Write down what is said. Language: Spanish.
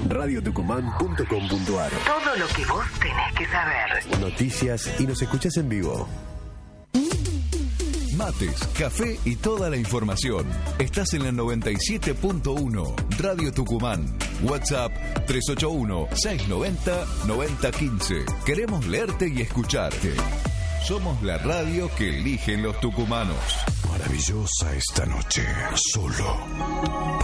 radiotucumán.com.ar. Todo lo que vos tenés que saber. Noticias y nos escuchás en vivo. Mates, café y toda la información. Estás en la 97.1 Radio Tucumán. WhatsApp 381-690-9015. Queremos leerte y escucharte. Somos la radio que eligen los tucumanos. Maravillosa esta noche, solo